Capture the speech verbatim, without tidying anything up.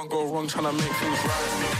can't go wrong trying to make things right.